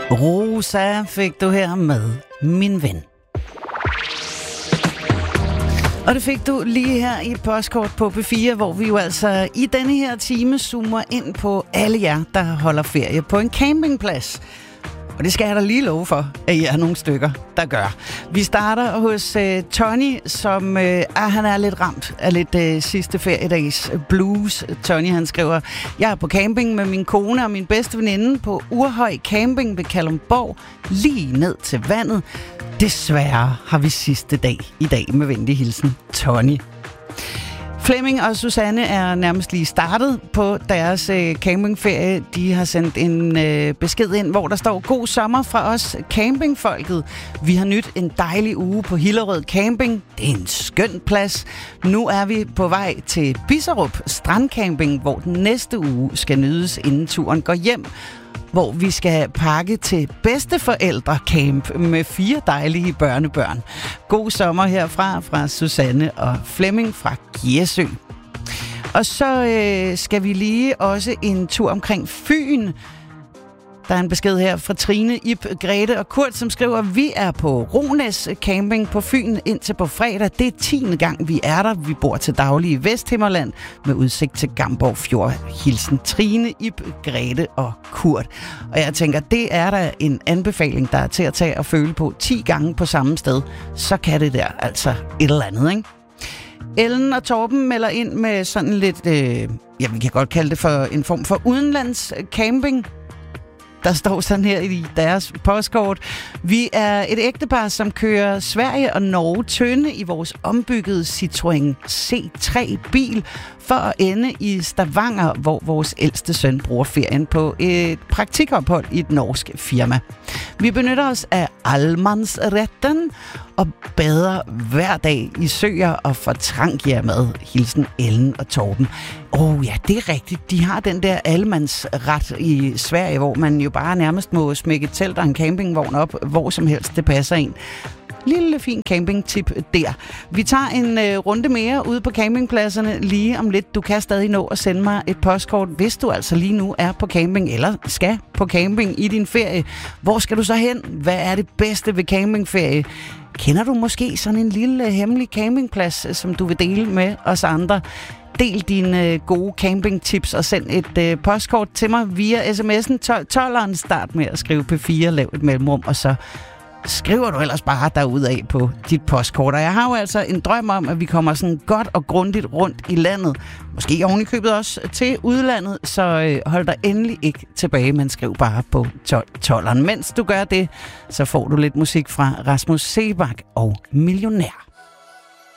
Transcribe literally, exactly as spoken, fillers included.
Rosa fik du her med Min Ven. Og det fik du lige her i et postkort på P fire, hvor vi jo altså i denne her time zoomer ind på alle jer, der holder ferie på en campingplads. Og det skal jeg da lige love for, at I er nogle stykker, der gør. Vi starter hos uh, Tony, som uh, er, han er lidt ramt af lidt uh, sidste feriedags blues. Tony, han skriver, jeg er på camping med min kone og min bedste veninde på Urhøj Camping ved Kalundborg, lige ned til vandet. Desværre har vi sidste dag i dag med venlig hilsen, Tony. Flemming og Susanne er nærmest lige startet på deres øh, campingferie. De har sendt en øh, besked ind, hvor der står, god sommer fra os campingfolket. Vi har nyt en dejlig uge på Hillerød Camping. Det er en skøn plads. Nu er vi på vej til Bisserup Strandcamping, hvor den næste uge skal nydes, inden turen går hjem, hvor vi skal pakke til bedsteforældrecamp med fire dejlige børnebørn. God sommer herfra fra Susanne og Flemming fra Gjersø. Og så øh, skal vi lige også en tur omkring Fyn. Der er en besked her fra Trine, Ib, Grete og Kurt, som skriver, vi er på Rones Camping på Fyn indtil på fredag. Det er tiende gang, vi er der. Vi bor til daglig i Vesthimmerland med udsigt til Gamborg Fjord. Hilsen Trine, Ib, Grete og Kurt. Og jeg tænker, det er da en anbefaling, der er til at tage og føle på ti gange på samme sted. Så kan det der altså et eller andet, ikke? Ellen og Torben melder ind med sådan lidt, øh, ja, vi kan godt kalde det for en form for udenlandscamping. Der står sådan her i deres postkort. Vi er et ægtepar, som kører Sverige og Norge tynde i vores ombyggede Citroën C tre bil for at ende i Stavanger, hvor vores ældste søn bruger ferien på et praktikophold i et norsk firma. Vi benytter os af Almansretten og bader hver dag i søer og får trankjærmad. Hilsen Ellen og Torben. Åh oh, ja, det er rigtigt. De har den der almandsret i Sverige, hvor man jo bare nærmest må smække et telt og en campingvogn op, hvor som helst det passer en. Lille fin campingtip der. Vi tager en øh, runde mere ude på campingpladserne lige om lidt. Du kan stadig nå at sende mig et postkort, hvis du altså lige nu er på camping eller skal på camping i din ferie. Hvor skal du så hen? Hvad er det bedste ved campingferie? Kender du måske sådan en lille hemmelig campingplads, som du vil dele med os andre? Del dine gode campingtips og send et øh, postkort til mig via sms'en tolv tolveren. Start med at skrive P fire, lav et mellemrum, og så skriver du ellers bare derudad på dit postkort. Og jeg har jo altså en drøm om, at vi kommer sådan godt og grundigt rundt i landet. Måske oven i købet også til udlandet, så øh, hold dig endelig ikke tilbage, men skriv bare på tolv tolveren. Mens du gør det, så får du lidt musik fra Rasmus Seebach og Millionær.